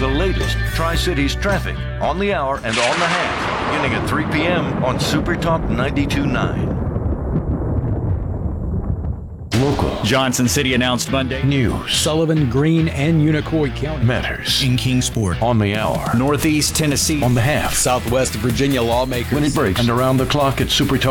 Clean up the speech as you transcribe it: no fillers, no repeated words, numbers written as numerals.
The latest Tri-Cities traffic on the hour and on the half, beginning at 3 p.m. on Super Talk 92.9. Local. Johnson City announced Monday. News. Sullivan, Greene, and Unicoi County. Matters. In Kingsport. On the hour. Northeast Tennessee. On the half. Southwest Virginia lawmakers. When it breaks. And around the clock at Super Talk.